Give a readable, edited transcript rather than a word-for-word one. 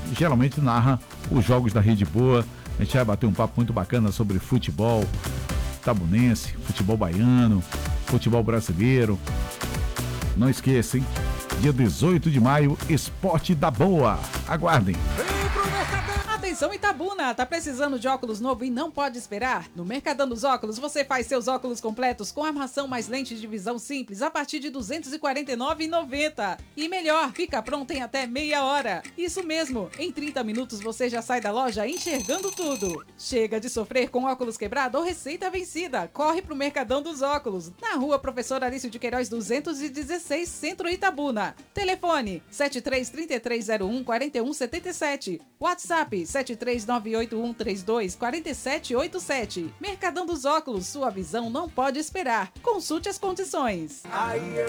geralmente narra os jogos da Rede Boa. A gente vai bater um papo muito bacana sobre futebol itabunense, futebol baiano, futebol brasileiro. Não esqueça, hein? Dia 18 de maio, Esporte da Boa. Aguardem. Atenção Itabuna, tá precisando de óculos novo e não pode esperar? No Mercadão dos Óculos você faz seus óculos completos com armação mais lente de visão simples a partir de R$ 249,90. E melhor, fica pronto em até meia hora. Isso mesmo, em 30 minutos você já sai da loja enxergando tudo. Chega de sofrer com óculos quebrado ou receita vencida. Corre pro Mercadão dos Óculos, na rua Professor Arício de Queiroz 216, Centro Itabuna. Telefone 7333014177. WhatsApp 73981324787. Mercadão dos Óculos, sua visão não pode esperar. Consulte as condições.